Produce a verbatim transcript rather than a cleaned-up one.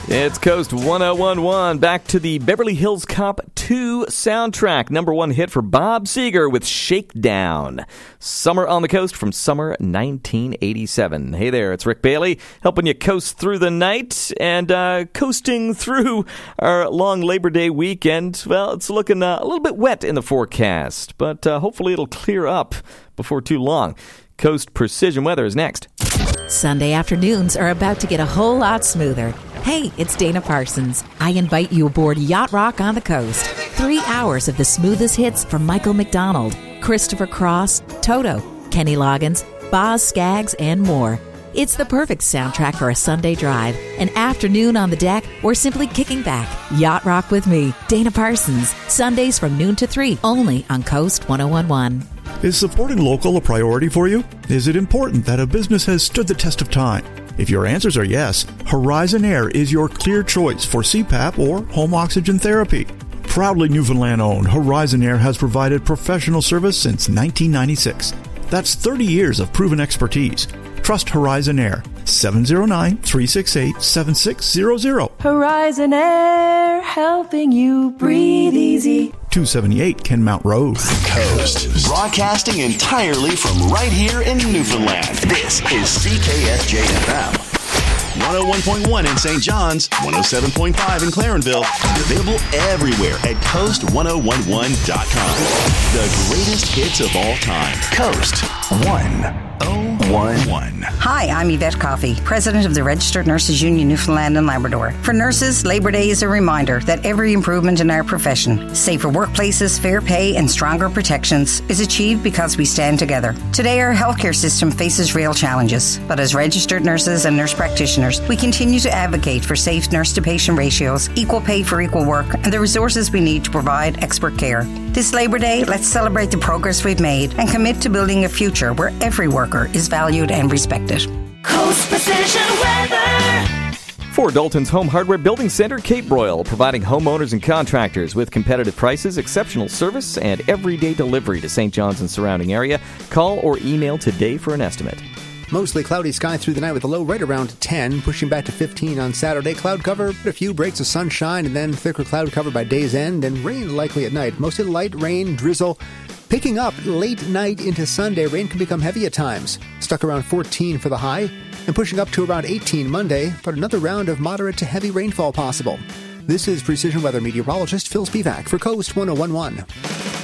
It's Coast one oh one one. Back to the Beverly Hills Cop two soundtrack. Number one hit for Bob Seger with Shakedown. Summer on the Coast from summer nineteen eighty-seven. Hey there, it's Rick Bailey helping you coast through the night and uh, coasting through our long Labor Day weekend. Well, it's looking uh, a little bit wet in the forecast, but uh, hopefully it'll clear up before too long. Coast Precision Weather is next. Sunday afternoons are about to get a whole lot smoother. Hey, it's Dana Parsons. I invite you aboard Yacht Rock on the Coast. Three hours of the smoothest hits from Michael McDonald, Christopher Cross, Toto, Kenny Loggins, Boz Scaggs, and more. It's the perfect soundtrack for a Sunday drive, an afternoon on the deck, or simply kicking back. Yacht Rock with me, Dana Parsons. Sundays from noon to three, only on Coast one oh one one. Is supporting local a priority for you? Is it important that a business has stood the test of time? If your answers are yes, Horizon Air is your clear choice for C PAP or home oxygen therapy. Proudly Newfoundland-owned, Horizon Air has provided professional service since nineteen ninety-six. That's thirty years of proven expertise. Trust Horizon Air. seven oh nine, three six eight, seven six zero zero. Horizon Air, helping you breathe easy. two seventy-eight Kenmount Road. Coast. Broadcasting entirely from right here in Newfoundland. This is C K S J F M. one oh one point one in Saint John's, one oh seven point five in Clarenville, and available everywhere at coast one oh one one dot com. The greatest hits of all time. Coast one oh one one. Hi, I'm Yvette Coffey, President of the Registered Nurses Union Newfoundland and Labrador. For nurses, Labor Day is a reminder that every improvement in our profession, safer workplaces, fair pay, and stronger protections is achieved because we stand together. Today, our healthcare system faces real challenges, but as registered nurses and nurse practitioners, we continue to advocate for safe nurse-to-patient ratios, equal pay for equal work, and the resources we need to provide expert care. This Labor Day, let's celebrate the progress we've made and commit to building a future where every worker is valued and respected. Coast Precision Weather. For Dalton's Home Hardware Building Center, Cape Broyle, providing homeowners and contractors with competitive prices, exceptional service, and everyday delivery to Saint John's and surrounding area. Call or email today for an estimate. Mostly cloudy sky through the night with a low right around ten, pushing back to fifteen on Saturday. Cloud cover, but a few breaks of sunshine, and then thicker cloud cover by day's end, and rain likely at night. Mostly light rain, drizzle. Picking up late night into Sunday, rain can become heavy at times. Stuck around fourteen for the high, and pushing up to around eighteen Monday, but another round of moderate to heavy rainfall possible. This is Precision Weather meteorologist Phil Spivak for Coast one oh one one.